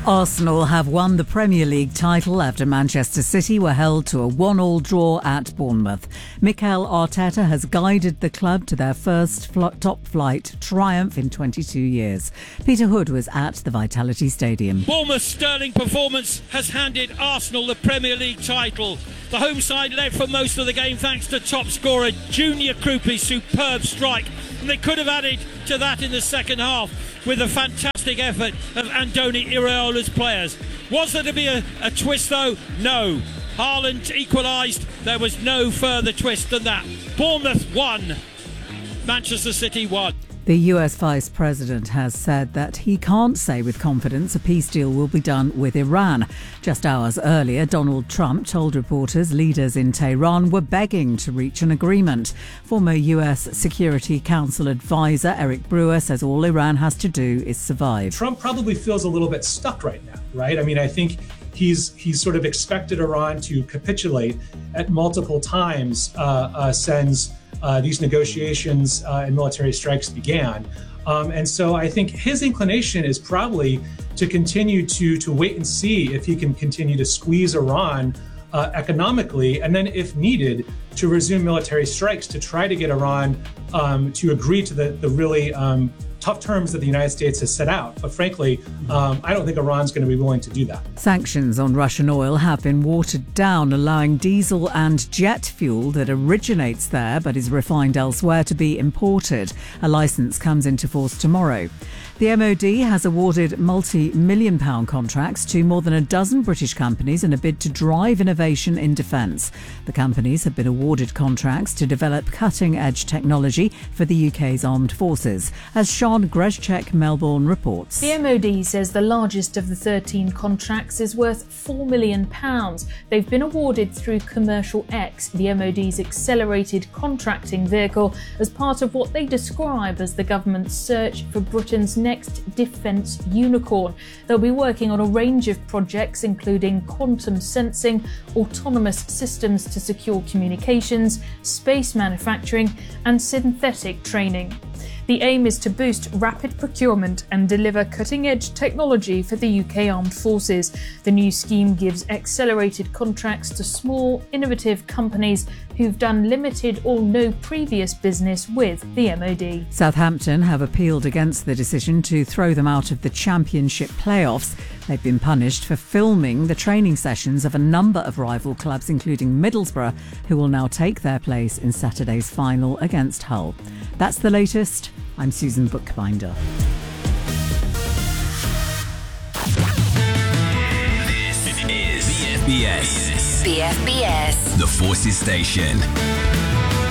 Arsenal have won the Premier League title after Manchester City were held to a 1-1 draw at Bournemouth. Mikel Arteta has guided the club to their first top-flight triumph in 22 years. Peter Hood was at the Vitality Stadium. Bournemouth's sterling performance has handed Arsenal the Premier League title. The home side led for most of the game thanks to top scorer Junior Krupi's superb strike. And they could have added to that in the second half with a fantastic effort of Andoni Iraola's players. Was there to be a twist though? No. Haaland equalised. There was no further twist than that. Bournemouth won. Manchester City won. The US Vice President has said that he can't say with confidence a peace deal will be done with Iran. Just hours earlier, Donald Trump told reporters leaders in Tehran were begging to reach an agreement. Former US Security Council advisor Eric Brewer says all Iran has to do is survive. Trump probably feels a little bit stuck right now, right? I mean, I think he's sort of expected Iran to capitulate at multiple times since these negotiations and military strikes began. And so I think his inclination is probably to continue to wait and see if he can continue to squeeze Iran economically, and then if needed, to resume military strikes to try to get Iran to agree to the really tough terms that the United States has set out. But frankly, I don't think Iran's going to be willing to do that. Sanctions on Russian oil have been watered down, allowing diesel and jet fuel that originates there but is refined elsewhere to be imported. A licence comes into force tomorrow. The MOD has awarded multi-million pound contracts to more than a dozen British companies in a bid to drive innovation in defence. The companies have been awarded contracts to develop cutting-edge technology for the UK's armed forces, as Sean Grezchek Melbourne reports. The MOD says the largest of the 13 contracts is worth £4 million. They've been awarded through Commercial X, the MOD's accelerated contracting vehicle, as part of what they describe as the government's search for Britain's next defence unicorn. They'll be working on a range of projects including quantum sensing, autonomous systems to secure communications, space manufacturing and synthetic training. The aim is to boost rapid procurement and deliver cutting-edge technology for the UK Armed Forces. The new scheme gives accelerated contracts to small, innovative companies who've done limited or no previous business with the MOD. Southampton have appealed against the decision to throw them out of the Championship playoffs. They've been punished for filming the training sessions of a number of rival clubs, including Middlesbrough, who will now take their place in Saturday's final against Hull. That's the latest. I'm Susan Bookbinder. This is BFBS. The Forces Station.